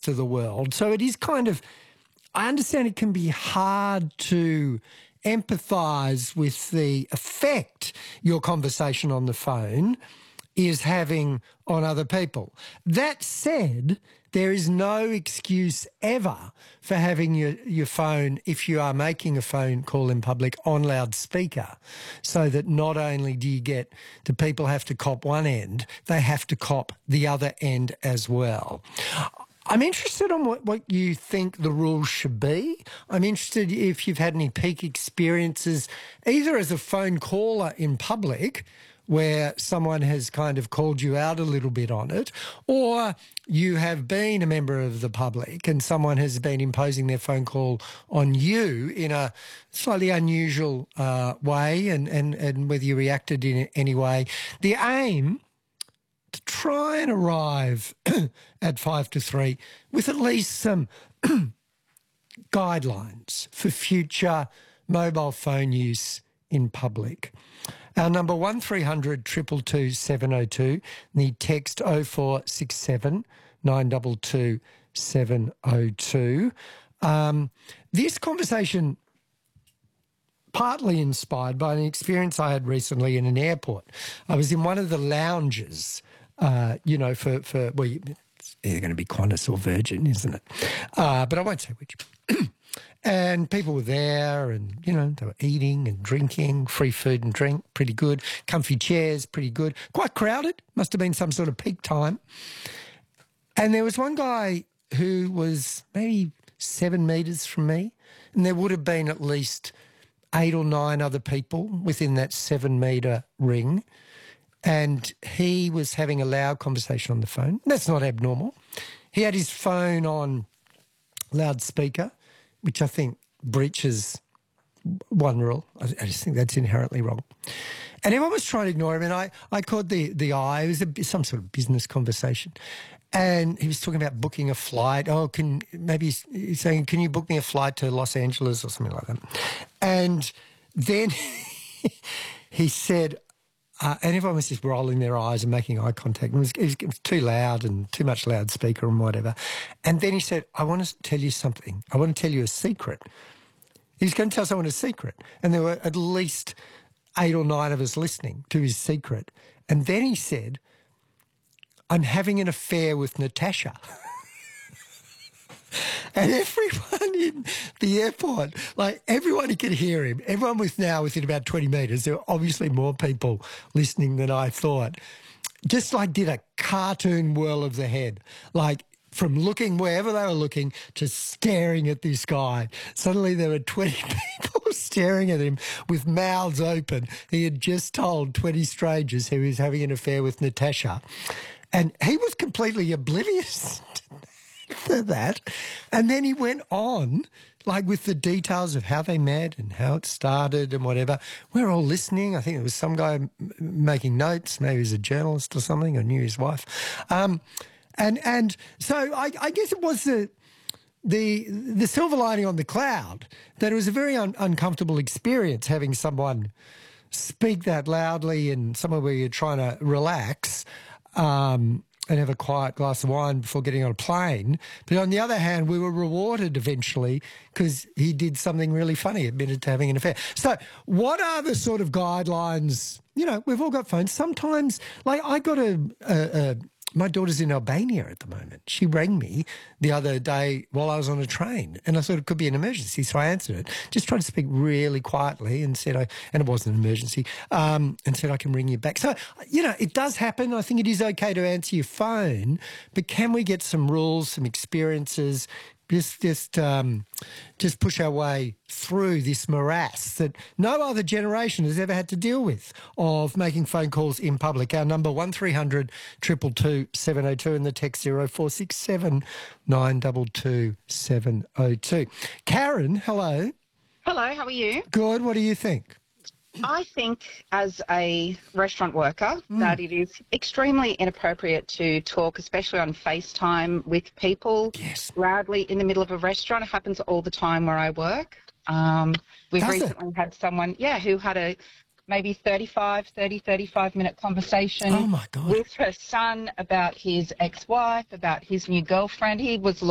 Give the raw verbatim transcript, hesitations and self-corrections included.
to the world. So it is kind of, I understand it can be hard to empathise with the effect your conversation on the phone is having on other people. That said, there is no excuse ever for having your, your phone, if you are making a phone call in public, on loudspeaker, so that not only do you get the people have to cop one end, they have to cop the other end as well. I'm interested in what, what you think the rules should be. I'm interested if you've had any peak experiences, either as a phone caller in public, where someone has kind of called you out a little bit on it, or you have been a member of the public and someone has been imposing their phone call on you in a slightly unusual uh, way, and, and, and whether you reacted in any way. The aim to try and arrive at five to three with at least some guidelines for future mobile phone use in public. Our number one three hundred two two two seven oh two, the text oh four six seven nine two two seven oh two. Um, this conversation partly inspired by an experience I had recently in an airport. I was in one of the lounges, uh, you know, for, for well, it's either going to be Qantas or Virgin, isn't it? Uh, but I won't say which. And people were there and, you know, they were eating and drinking, free food and drink, pretty good. Comfy chairs, pretty good. Quite crowded, must have been some sort of peak time. And there was one guy who was maybe seven metres from me, and there would have been at least eight or nine other people within that seven-metre ring. And he was having a loud conversation on the phone. That's not abnormal. He had his phone on loudspeaker, which I think breaches one rule. I, I just think that's inherently wrong. And everyone was trying to ignore him, and I, I caught the, the eye. It was a, some sort of business conversation. And he was talking about booking a flight. Oh, can maybe he's, he's saying, can you book me a flight to Los Angeles or something like that? And then he said, Uh, and everyone was just rolling their eyes and making eye contact. It was, it, was, it was too loud and too much loudspeaker and whatever. And then he said, I want to tell you something. I want to tell you a secret. He was going to tell someone a secret. And there were at least eight or nine of us listening to his secret. And then he said, I'm having an affair with Natasha. And everyone in the airport, like everyone who could hear him, everyone was now within about twenty metres. There were obviously more people listening than I thought. Just like did a cartoon whirl of the head, like from looking wherever they were looking to staring at this guy. Suddenly there were twenty people staring at him with mouths open. He had just told twenty strangers he was having an affair with Natasha. And he was completely oblivious to that. And then he went on, like with the details of how they met and how it started and whatever. We're all listening. I think there was some guy m- making notes. Maybe he was a journalist or something, or knew his wife. Um, and and so I, I guess it was the the the silver lining on the cloud that it was a very un- uncomfortable experience having someone speak that loudly in somewhere where you're trying to relax. Um, and have a quiet glass of wine before getting on a plane. But on the other hand, we were rewarded eventually because he did something really funny, admitted to having an affair. So what are the sort of guidelines? You know, we've all got phones. Sometimes, like I got a, a, a my daughter's in Albania at the moment. She rang me the other day while I was on a train, and I thought it could be an emergency, so I answered it. Just tried to speak really quietly and said, I, and it wasn't an emergency, um, and said I can ring you back. So, you know, it does happen. I think it is okay to answer your phone, but can we get some rules, some experiences, just just um, just push our way through this morass that no other generation has ever had to deal with of making phone calls in public. Our number one three hundred two two two seven oh two and the text zero four six seven nine two two seven oh two. Karen, hello. Hello, how are you? Good. What do you think? I think as a restaurant worker Mm. that it is extremely inappropriate to talk, especially on FaceTime, with people Yes. loudly in the middle of a restaurant. It happens all the time where I work. Um, we've Does it? recently had someone, yeah, who had a maybe thirty-five, thirty, thirty-five minute conversation Oh, my God. with her son about his ex-wife, about his new girlfriend. He was